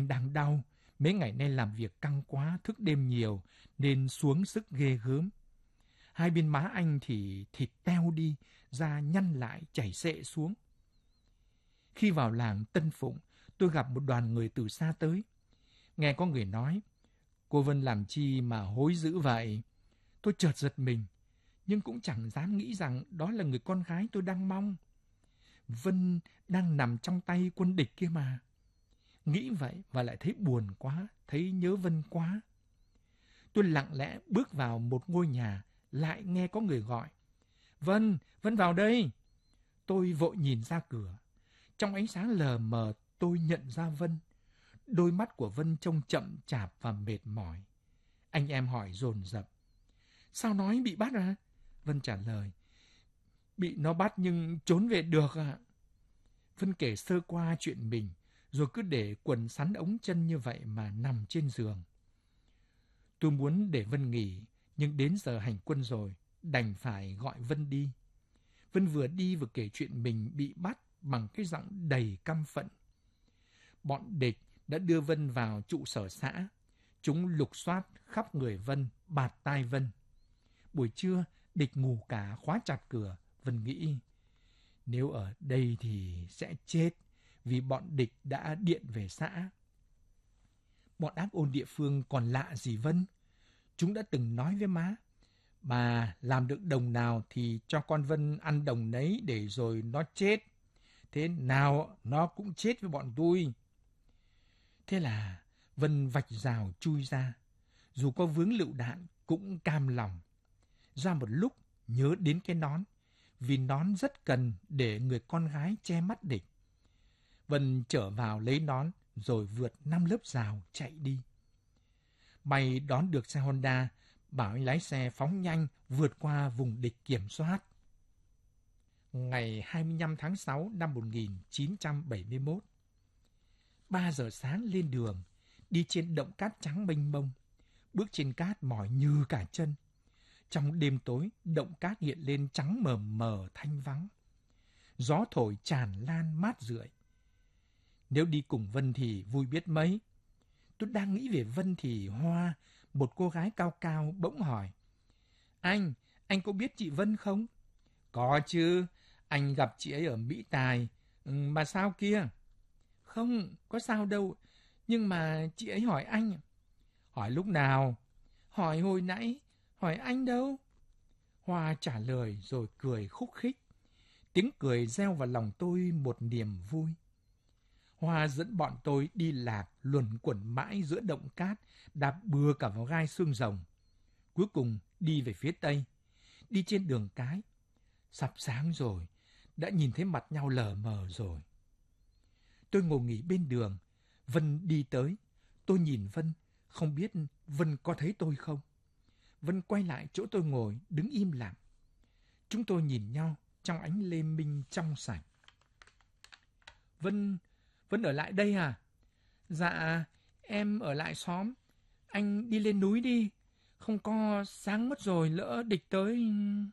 anh đang đau. Mấy ngày nay làm việc căng quá, thức đêm nhiều, nên xuống sức ghê gớm. Hai bên má anh thì thịt teo đi, da nhăn lại, chảy xệ xuống. Khi vào làng Tân Phụng, tôi gặp một đoàn người từ xa tới. Nghe có người nói, cô Vân làm chi mà hối dữ vậy? Tôi chợt giật mình, nhưng cũng chẳng dám nghĩ rằng đó là người con gái tôi đang mong. Vân đang nằm trong tay quân địch kia mà. Nghĩ vậy và lại thấy buồn quá, thấy nhớ Vân quá. Tôi lặng lẽ bước vào một ngôi nhà, lại nghe có người gọi. Vân, Vân vào đây. Tôi vội nhìn ra cửa. Trong ánh sáng lờ mờ tôi nhận ra Vân. Đôi mắt của Vân trông chậm chạp và mệt mỏi. Anh em hỏi dồn dập. Sao nói bị bắt à? Vân trả lời. Bị nó bắt nhưng trốn về được ạ. Vân kể sơ qua chuyện mình, rồi cứ để quần sắn ống chân như vậy mà nằm trên giường. Tôi muốn để Vân nghỉ, nhưng đến giờ hành quân rồi, đành phải gọi Vân đi. Vân vừa đi vừa kể chuyện mình bị bắt bằng cái giọng đầy căm phẫn. Bọn địch đã đưa Vân vào trụ sở xã. Chúng lục soát khắp người Vân, bạt tai Vân. Buổi trưa, địch ngủ cả khóa chặt cửa. Vân nghĩ, nếu ở đây thì sẽ chết, vì bọn địch đã điện về xã. Bọn ác ôn địa phương còn lạ gì Vân? Chúng đã từng nói với má, bà làm được đồng nào thì cho con Vân ăn đồng nấy để rồi nó chết. Thế nào nó cũng chết với bọn tôi. Thế là Vân vạch rào chui ra. Dù có vướng lựu đạn cũng cam lòng. Ra một lúc nhớ đến cái nón, vì nón rất cần để người con gái che mắt địch. Vân trở vào lấy nón rồi vượt 5 lớp rào chạy đi. May đón được xe Honda, bảo anh lái xe phóng nhanh vượt qua vùng địch kiểm soát. Ngày 25 tháng 6 năm 1971, 3 giờ sáng lên đường, đi trên động cát trắng mênh mông, bước trên cát mỏi như cả chân. Trong đêm tối, động cát hiện lên trắng mờ mờ thanh vắng. Gió thổi tràn lan mát rượi. Nếu đi cùng Vân thì vui biết mấy. Tôi đang nghĩ về Vân thì Hoa, một cô gái cao cao, bỗng hỏi. Anh có biết chị Vân không? Có chứ, anh gặp chị ấy ở Mỹ Tài. Mà sao kia? Không, có sao đâu. Nhưng mà chị ấy hỏi anh. Hỏi lúc nào? Hỏi hồi nãy. Hỏi anh đâu? Hoa trả lời rồi cười khúc khích. Tiếng cười gieo vào lòng tôi một niềm vui. Hoa dẫn bọn tôi đi lạc luẩn quẩn mãi giữa động cát, đạp bừa cả vào gai xương rồng. Cuối cùng đi về phía tây, đi trên đường cái. Sắp sáng rồi, đã nhìn thấy mặt nhau lờ mờ rồi. Tôi ngồi nghỉ bên đường, Vân đi tới. Tôi nhìn Vân, không biết Vân có thấy tôi không. Vân quay lại chỗ tôi ngồi, đứng im lặng. Chúng tôi nhìn nhau trong ánh lê minh trong sạch. Vân ở lại đây à? Dạ, em ở lại xóm. Anh đi lên núi đi. Không có sáng mất rồi, lỡ địch tới.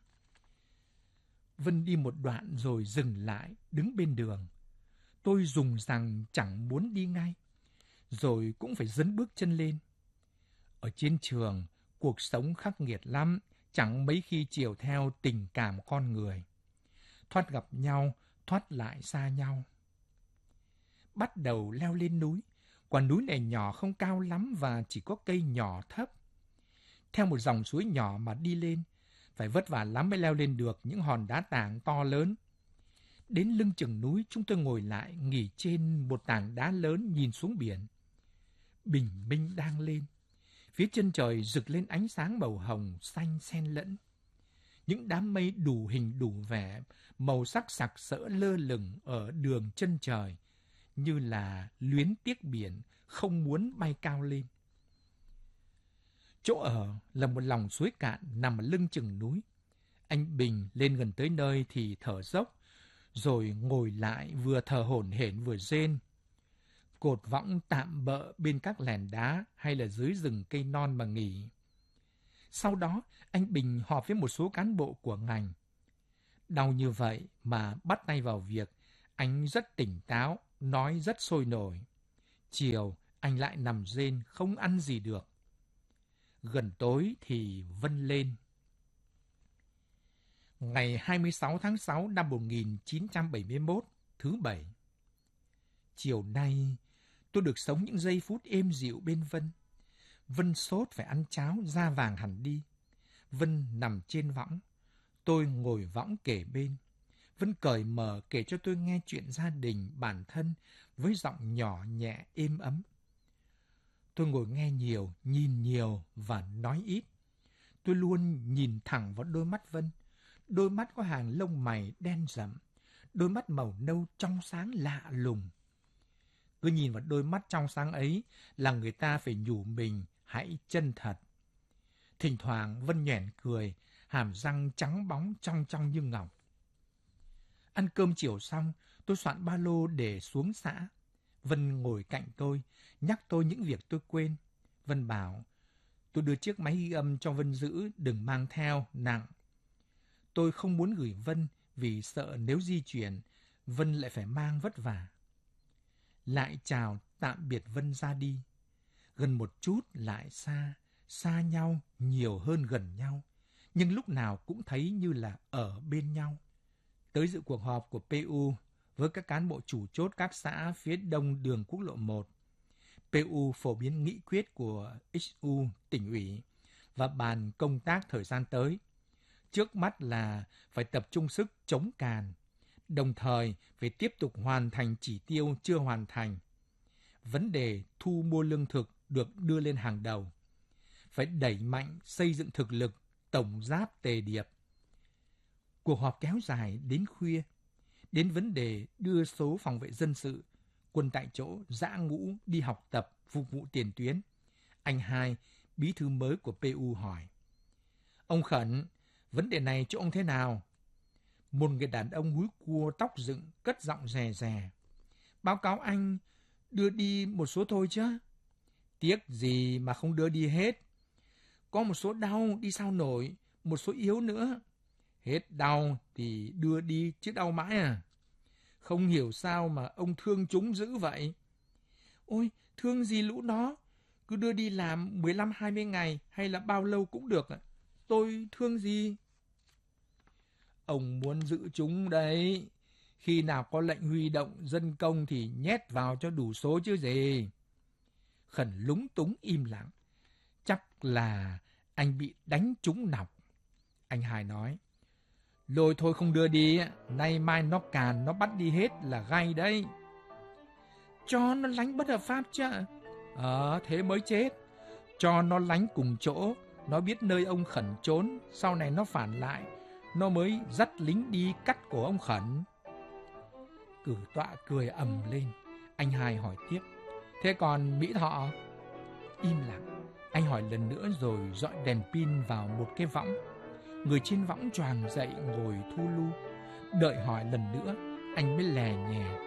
Vân đi một đoạn rồi dừng lại, đứng bên đường. Tôi dùng rằng chẳng muốn đi ngay, rồi cũng phải dấn bước chân lên. Ở chiến trường, cuộc sống khắc nghiệt lắm, chẳng mấy khi chiều theo tình cảm con người. Thoát gặp nhau, thoát lại xa nhau. Bắt đầu leo lên núi. Quả núi này nhỏ không cao lắm và chỉ có cây nhỏ thấp. Theo một dòng suối nhỏ mà đi lên, phải vất vả lắm mới leo lên được những hòn đá tảng to lớn. Đến lưng chừng núi, chúng tôi ngồi lại nghỉ trên một tảng đá lớn nhìn xuống biển. Bình minh đang lên. Phía chân trời rực lên ánh sáng màu hồng xanh xen lẫn. Những đám mây đủ hình đủ vẻ, màu sắc sặc sỡ lơ lửng ở đường chân trời, như là luyến tiếc biển, không muốn bay cao lên. Chỗ ở là một lòng suối cạn nằm ở lưng chừng núi. Anh Bình lên gần tới nơi thì thở dốc, rồi ngồi lại vừa thở hổn hển vừa rên. Cột võng tạm bợ bên các lèn đá hay là dưới rừng cây non mà nghỉ. Sau đó, anh Bình họp với một số cán bộ của ngành. Đau như vậy mà bắt tay vào việc, anh rất tỉnh táo, nói rất sôi nổi. Chiều, Anh lại nằm rên, không ăn gì được. Gần tối thì Vân lên. Ngày 26 tháng 6 năm 1971, thứ Bảy. Chiều nay, tôi được sống những giây phút êm dịu bên Vân. Vân sốt phải ăn cháo, da vàng hẳn đi. Vân nằm trên võng, tôi ngồi võng kề bên. Vân cởi mở kể cho tôi nghe chuyện gia đình, bản thân với giọng nhỏ nhẹ êm ấm. Tôi ngồi nghe nhiều, nhìn nhiều và nói ít. Tôi luôn nhìn thẳng vào đôi mắt Vân. Đôi mắt có hàng lông mày đen rậm, đôi mắt màu nâu trong sáng lạ lùng. Cứ nhìn vào đôi mắt trong sáng ấy là người ta phải nhủ mình hãy chân thật. Thỉnh thoảng Vân nhoẻn cười, hàm răng trắng bóng trong trong như ngọc. Ăn cơm chiều xong, tôi soạn ba lô để xuống xã. Vân ngồi cạnh tôi, nhắc tôi những việc tôi quên. Vân bảo, tôi đưa chiếc máy ghi âm cho Vân giữ, đừng mang theo, nặng. Tôi không muốn gửi Vân vì sợ nếu di chuyển, Vân lại phải mang vất vả. Lại chào tạm biệt Vân ra đi. Gần một chút lại xa, xa nhau nhiều hơn gần nhau, nhưng lúc nào cũng thấy như là ở bên nhau. Tới dự cuộc họp của PU với các cán bộ chủ chốt các xã phía đông đường quốc lộ 1. PU phổ biến nghị quyết của XU tỉnh ủy và bàn công tác thời gian tới. Trước mắt là phải tập trung sức chống càn, đồng thời phải tiếp tục hoàn thành chỉ tiêu chưa hoàn thành. Vấn đề thu mua lương thực được đưa lên hàng đầu. Phải đẩy mạnh xây dựng thực lực tổng giáp Tề Điệp. Cuộc họp kéo dài đến khuya. Đến vấn đề đưa số phòng vệ dân sự, quân tại chỗ, dã ngũ đi học tập, phục vụ tiền tuyến. Anh Hai, bí thư mới của PU hỏi. Ông Khẩn, vấn đề này chỗ ông thế nào? Một người đàn ông húi cua tóc dựng, cất giọng rè rè. Báo cáo anh, đưa đi một số thôi chứ. Tiếc gì mà không đưa đi hết. Có một số đau đi sao nổi, một số yếu nữa. Hết đau thì đưa đi chứ đau mãi à. Không hiểu sao mà ông thương chúng dữ vậy. Ôi, thương gì lũ nó. Cứ đưa đi làm 15-20 ngày hay là bao lâu cũng được. Tôi thương gì? Ông muốn giữ chúng đấy. Khi nào có lệnh huy động dân công thì nhét vào cho đủ số chứ gì. Khẩn lúng túng im lặng. Chắc là anh bị đánh trúng nọc. Anh Hai nói. Lôi thôi không đưa đi, nay mai nó càn, nó bắt đi hết là gay đấy. Cho nó lánh bất hợp pháp chứ. Thế mới chết. Cho nó lánh cùng chỗ, nó biết nơi ông Khẩn trốn, sau này nó phản lại, nó mới dắt lính đi cắt cổ ông Khẩn. Cử tọa cười ầm lên. Anh Hai hỏi tiếp. Thế còn Mỹ Thọ? Im lặng. Anh hỏi lần nữa rồi dọi đèn pin vào một cái võng. Người trên võng choàng dậy ngồi thu lu. Đợi hỏi lần nữa, anh mới lè nhè.